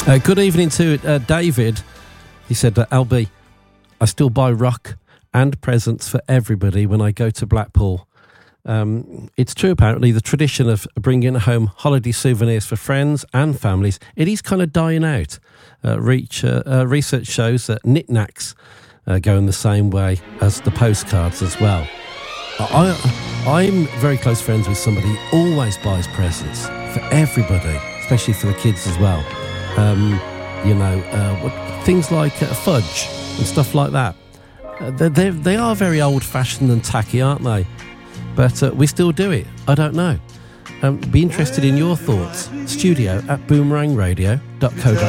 Good evening to David. He said, LB, I still buy rock and presents for everybody when I go to Blackpool. It's true, apparently, the tradition of bringing home holiday souvenirs for friends and families, it is kind of dying out. Research shows that knickknacks go in the same way as the postcards as well. I'm very close friends with somebody who always buys presents for everybody, especially for the kids as well. Things like fudge and stuff like that. They are very old-fashioned and tacky, aren't they? But we still do it. I don't know. Be interested in your thoughts. Studio@boomerangradio.co.uk.